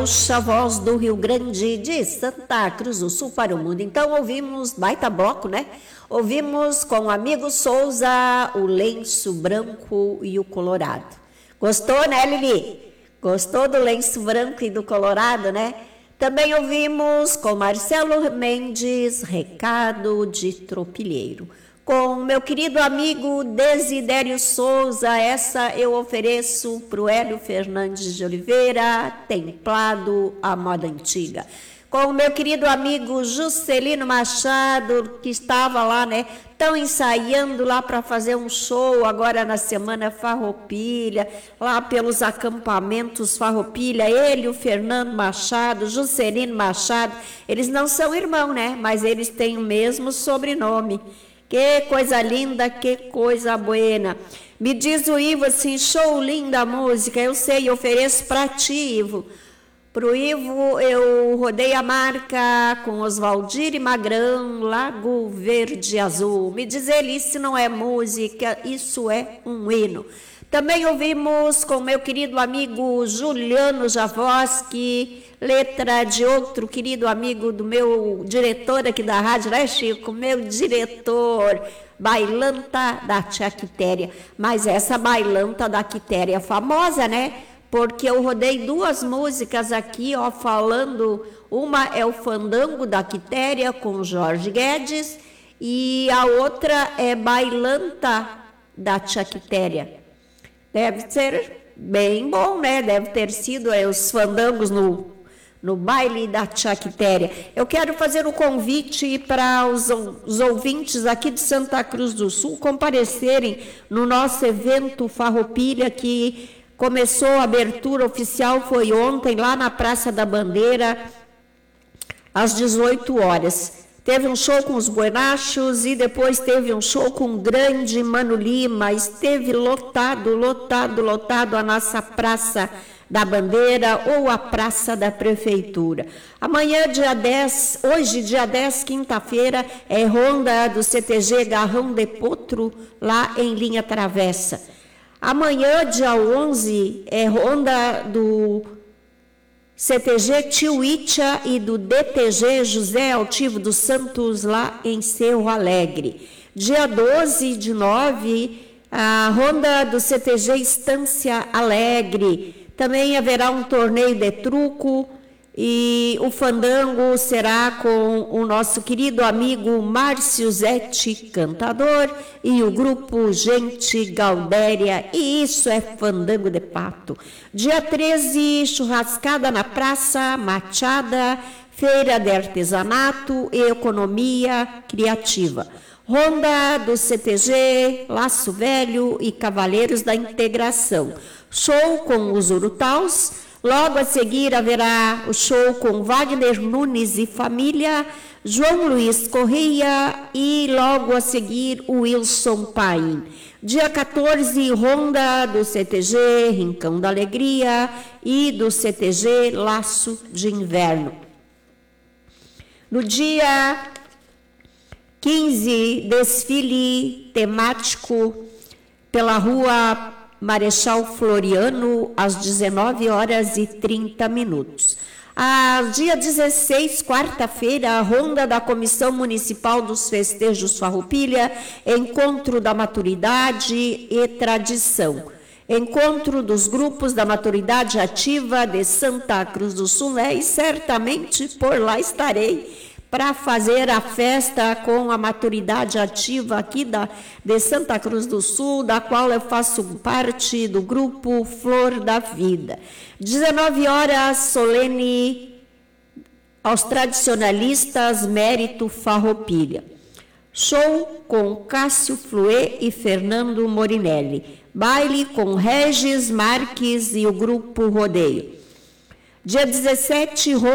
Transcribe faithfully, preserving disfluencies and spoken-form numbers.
A voz do Rio Grande de Santa Cruz do Sul para o mundo. Então ouvimos, baita bloco, né? Ouvimos com o amigo Souza o Lenço Branco e o Colorado. Gostou, né, Lili? Gostou do Lenço Branco e do Colorado, né? Também ouvimos com Marcelo Mendes, Recado de Tropilheiro. Com meu querido amigo Desidério Souza, essa eu ofereço para o Hélio Fernandes de Oliveira, Templado, a moda antiga. Com o meu querido amigo Juscelino Machado, que estava lá, né, tão ensaiando lá para fazer um show agora na Semana Farroupilha, lá pelos acampamentos Farroupilha, ele, o Fernando Machado, Juscelino Machado, eles não são irmãos, né, mas eles têm o mesmo sobrenome. Que coisa linda, que coisa buena. Me diz o Ivo assim, show linda a música, eu sei, ofereço para ti, Ivo. Pro Ivo eu rodei a marca com Oswaldir e Magrão, Lago Verde Azul. Me diz ele, isso não é música, isso é um hino. Também ouvimos com meu querido amigo Juliano Javoski, letra de outro querido amigo do meu diretor aqui da rádio, né, Chico? Meu diretor, Bailanta da Tia Quitéria. Mas essa Bailanta da Quitéria é famosa, né? Porque eu rodei duas músicas aqui, ó, falando. Uma é o Fandango da Quitéria com Jorge Guedes e a outra é Bailanta da Tia Quitéria. Deve ser bem bom, né? Deve ter sido é, os fandangos no, no baile da Tia Quitéria. Eu quero fazer um convite para os, os ouvintes aqui de Santa Cruz do Sul comparecerem no nosso evento Farroupilha, que começou a abertura oficial, foi ontem, lá na Praça da Bandeira, às dezoito horas. Teve um show com os Buenachos e depois teve um show com o grande Mano Lima. Esteve lotado, lotado, lotado a nossa Praça da Bandeira ou a Praça da Prefeitura. Amanhã, dia dez, hoje, dia dez, quinta-feira, é ronda do C T G Garrão de Potro, lá em Linha Travessa. Amanhã, dia onze, é ronda do C T G Tio Itia e do D T G José Altivo dos Santos, lá em Cerro Alegre. Dia doze de nove, a ronda do C T G Estância Alegre. Também haverá um torneio de truco e o fandango será com o nosso querido amigo Márcio Zetti, cantador, e o grupo Gente Galdéria, e isso é fandango de pato. Dia treze, churrascada na praça, machada, feira de artesanato e economia criativa. Ronda do C T G, Laço Velho e Cavaleiros da Integração. Show com os Urutaus. Logo a seguir haverá o show com Wagner Nunes e família, João Luiz Correia e logo a seguir o Wilson Paim. Dia quatorze, ronda do C T G Rincão da Alegria e do C T G Laço de Inverno. No dia quinze, desfile temático pela rua Marechal Floriano, às dezenove horas e trinta minutos. A dia dezesseis, quarta-feira, a ronda da Comissão Municipal dos Festejos Farroupilha, Encontro da Maturidade e Tradição. Encontro dos grupos da Maturidade Ativa de Santa Cruz do Sul, né? E certamente por lá estarei para fazer a festa com a maturidade ativa aqui da, de Santa Cruz do Sul, da qual eu faço parte do grupo Flor da Vida. dezenove horas, solene aos tradicionalistas, Mérito Farroupilha. Show com Cássio Fluê e Fernando Morinelli. Baile com Regis Marques e o grupo Rodeio. Dia dezessete,